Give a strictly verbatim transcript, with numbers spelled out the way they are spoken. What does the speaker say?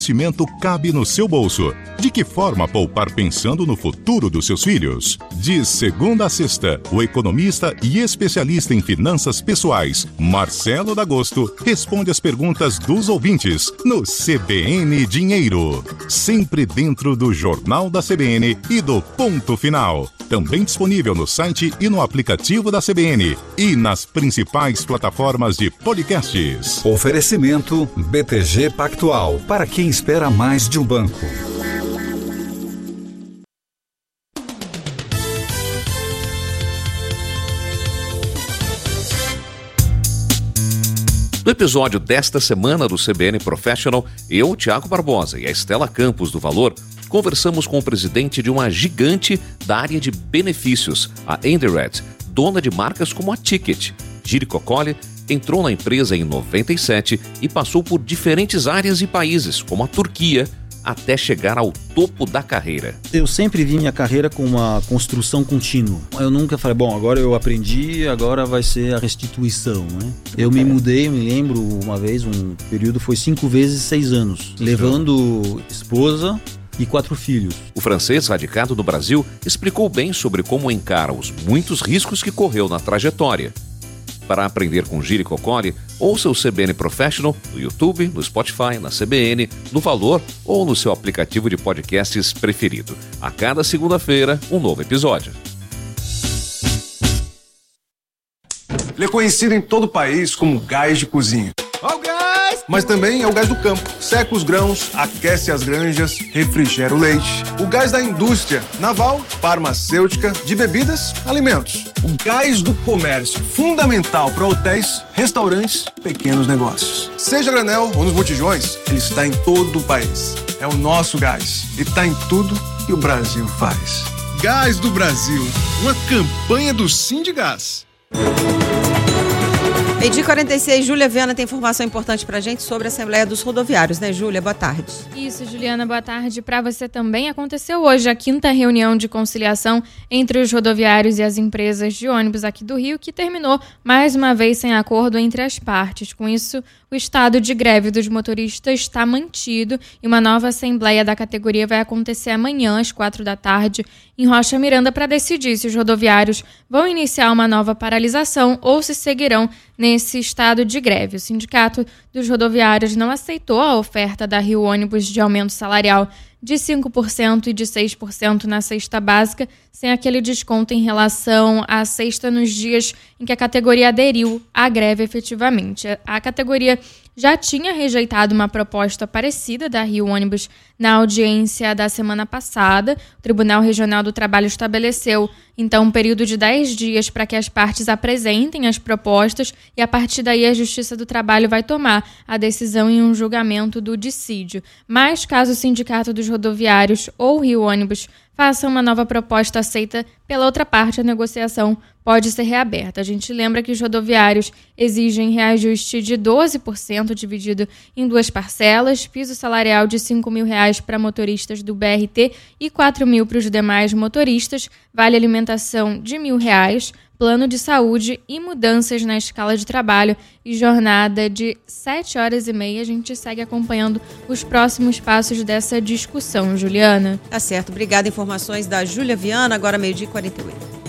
investimento cabe no seu bolso. De que forma poupar pensando no futuro dos seus filhos? De segunda a sexta, o economista e especialista em finanças pessoais, Marcelo D'Agosto, responde as perguntas dos ouvintes no C B N Dinheiro. Sempre dentro do Jornal da C B N e do Ponto Final. Também disponível no site e no aplicativo da C B N e nas principais plataformas de podcasts. Oferecimento B T G Pactual, para quem espera mais de um banco. No episódio desta semana do C B N Professional, eu, Tiago Barbosa e a Estela Campos do Valor, conversamos com o presidente de uma gigante da área de benefícios, a Endired, dona de marcas como a Ticket. Giri Coccoli entrou na empresa em noventa e sete e passou por diferentes áreas e países, como a Turquia, até chegar ao topo da carreira. Eu sempre vi minha carreira com uma construção contínua. Eu nunca falei, bom, agora eu aprendi, agora vai ser a restituição, né? Eu me mudei, me lembro uma vez, um período foi cinco vezes seis anos, levando esposa e quatro filhos. O francês radicado no Brasil explicou bem sobre como encara os muitos riscos que correu na trajetória. Para aprender com Giri Coccoli, ouça o C B N Professional no YouTube, no Spotify, na C B N, no Valor ou no seu aplicativo de podcasts preferido. A cada segunda-feira, um novo episódio. Ele é conhecido em todo o país como gás de cozinha. Ó o gás! Mas também é o gás do campo. Seca os grãos, aquece as granjas, refrigera o leite. O gás da indústria naval, farmacêutica, de bebidas, alimentos. O gás do comércio, fundamental para hotéis, restaurantes, pequenos negócios. Seja a granel ou nos botijões, ele está em todo o país. É o nosso gás e está em tudo que o Brasil faz. Gás do Brasil, uma campanha do Sindigás. Meio-dia quarenta e seis, Júlia Viana tem informação importante pra gente sobre a Assembleia dos Rodoviários, né, Júlia? Boa tarde. Isso, Juliana, boa tarde para você também. Aconteceu hoje a quinta reunião de conciliação entre os rodoviários e as empresas de ônibus aqui do Rio, que terminou mais uma vez sem acordo entre as partes. Com isso, o estado de greve dos motoristas está mantido e uma nova assembleia da categoria vai acontecer amanhã, às quatro da tarde, em Rocha Miranda, para decidir se os rodoviários vão iniciar uma nova paralisação ou se seguirão nesse estado de greve. O Sindicato dos Rodoviários não aceitou a oferta da Rio Ônibus de aumento salarial de cinco por cento e de seis por cento na cesta básica, sem aquele desconto em relação à cesta nos dias em que a categoria aderiu à greve efetivamente. A categoria já tinha rejeitado uma proposta parecida da Rio Ônibus na audiência da semana passada. O Tribunal Regional do Trabalho estabeleceu, então, um período de dez dias para que as partes apresentem as propostas e, a partir daí, a Justiça do Trabalho vai tomar a decisão em um julgamento do dissídio. Mas, caso o Sindicato dos Rodoviários ou Rio Ônibus faça uma nova proposta aceita pela outra parte, a negociação pode ser reaberta. A gente lembra que os rodoviários exigem reajuste de doze por cento dividido em duas parcelas, piso salarial de cinco mil reais para motoristas do B R T e quatro mil para os demais motoristas, vale alimentação de mil reais, plano de saúde e mudanças na escala de trabalho e jornada de sete horas e meia. A gente segue acompanhando os próximos passos dessa discussão, Juliana. Tá certo, obrigada. Informações da Júlia Viana, agora meio-dia e quarenta e oito.